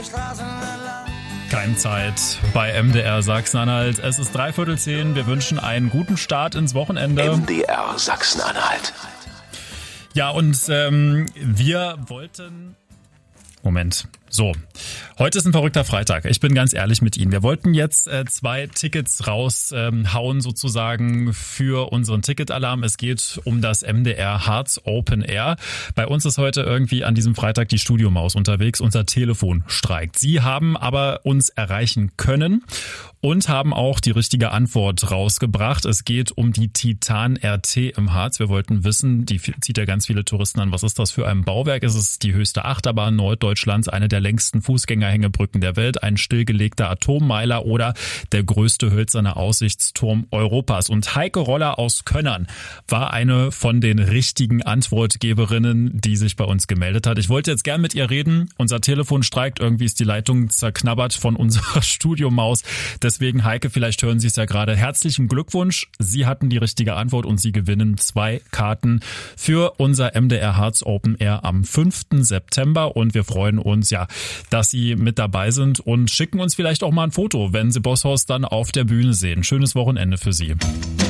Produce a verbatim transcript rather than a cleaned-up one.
Keimzeit bei M D R Sachsen-Anhalt. Es ist dreiviertel zehn. Wir wünschen einen guten Start ins Wochenende. M D R Sachsen-Anhalt. Ja, und ähm, wir wollten... Moment. So, heute ist ein verrückter Freitag. Ich bin ganz ehrlich mit Ihnen. Wir wollten jetzt äh, zwei Tickets raushauen ähm, sozusagen für unseren Ticketalarm. Es geht um das M D R Harz Open Air. Bei uns ist heute irgendwie an diesem Freitag die Studiomaus unterwegs. Unser Telefon streikt. Sie haben aber uns erreichen können und haben auch die richtige Antwort rausgebracht. Es geht um die Titan R T im Harz. Wir wollten wissen, die zieht ja ganz viele Touristen an. Was ist das für ein Bauwerk? Ist es die höchste Achterbahn Norddeutschlands, eine der längsten Fußgängerhängebrücken der Welt, ein stillgelegter Atommeiler oder der größte hölzerne Aussichtsturm Europas? Und Heike Roller aus Könnern war eine von den richtigen Antwortgeberinnen, die sich bei uns gemeldet hat. Ich wollte jetzt gern mit ihr reden. Unser Telefon streikt, irgendwie ist die Leitung zerknabbert von unserer Studiomaus. Deswegen, Heike, vielleicht hören Sie es ja gerade. Herzlichen Glückwunsch. Sie hatten die richtige Antwort und Sie gewinnen zwei Karten für unser M D R Harz Open Air am fünften September. Und wir freuen uns, ja, dass Sie mit dabei sind und schicken uns vielleicht auch mal ein Foto, wenn Sie Bosshorst dann auf der Bühne sehen. Schönes Wochenende für Sie.